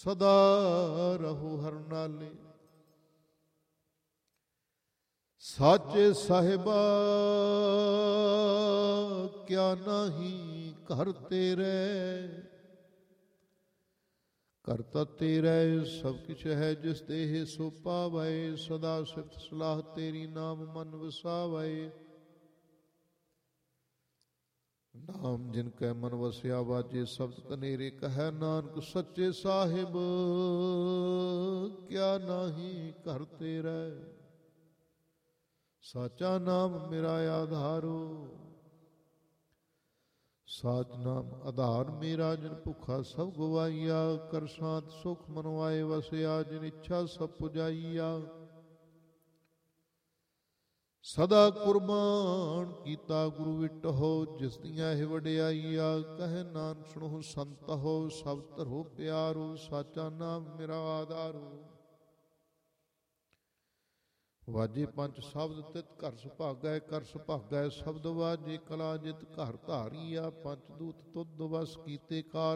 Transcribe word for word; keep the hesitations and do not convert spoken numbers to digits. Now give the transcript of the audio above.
ਸਦਾ ਰਹੋ ਹਰਿ ਨਾਲੇ। ਸਾਚੇ ਸਾਹਿਬਾ ਕਿਆ ਨਾਹੀ ਘਰ ਤੇਰੇ, ਕਰਤਾ ਤੇਰਾ ਸਭ ਕਿਛ ਹੈ ਜਿਸ ਦੇਹ ਸੋ ਪਾਵੈ। ਸਦਾ ਸਿਫਤ ਸਲਾਹ ਤੇਰੀ ਨਾਮ ਮਨ ਵਸਾਵੈ। ਨਾਮ ਜਿਨ ਕੈ ਮਨ ਵਸਿਆ ਵਾਜੇ ਸ਼ਬਦ ਕਨੇਰੇ ਕਹੈ ਨਾਨਕ ਸੱਚੇ ਸਾਹਿਬ ਕਿਆ ਨਾਹੀ ਘਰ ਤੇਰਾ। ਸਾਚਾ ਨਾਮ ਮੇਰਾ ਆਧਾਰੋ, ਸਾਚ ਨਾਮ ਆਧਾਰ ਮੇਰਾ। ਜਿਨ ਭੁੱਖਾ ਸਭ ਗਵਾਈਆ, ਕਰ ਸ਼ਾਂਤ ਸੁਖ ਮਨਵਾਏ ਵਸਿਆ। ਜਿਨ ਇੱਛਾ ਸਭ ਪੁਜਾਈਆ, ਸਦਾ ਕੁਰਬਾਨ ਕੀਤਾ ਗੁਰੂ ਵਿਟਹੁ। ਜਿਸ ਦੀਆਂ ਇਹ ਵਡਿਆਈਆ, ਕਹੇ ਨਾਨਕ ਸੁਣੋ ਸੰਤਹੁ। ਸਭ ਧਰੋ ਪਿਆਰੋ, ਸਾਚਾ ਨਾਮ ਮੇਰਾ ਆਧਾਰੋ। ਵਾਜੇ ਪੰਜ ਸ਼ਬਦ ਤਿਤ ਘਰ ਸੁਭਾਗੈ, ਕਰ ਸੁਭਾਗੈ ਸ਼ਬਦ ਵਾਜੇ। ਕਲਾ ਜਿਤ ਘਰ ਧਾਰੀਆ, ਪੰਚ ਦੂਤ ਤੁਧ ਵਸ ਕੀਤੇ ਕਾਲ।